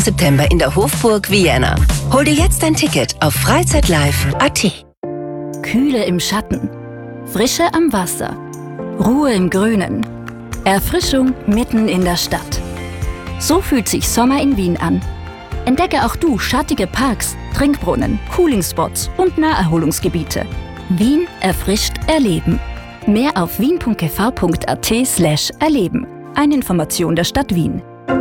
September in der Hofburg Vienna. Hol dir jetzt dein Ticket auf freizeitlive.at. Kühle im Schatten, Frische am Wasser, Ruhe im Grünen, Erfrischung mitten in der Stadt. So fühlt sich Sommer in Wien an. Entdecke auch du schattige Parks, Trinkbrunnen, Coolingspots und Naherholungsgebiete. Wien erfrischt erleben. Mehr auf wien.gv.at/erleben. Eine Information der Stadt Wien.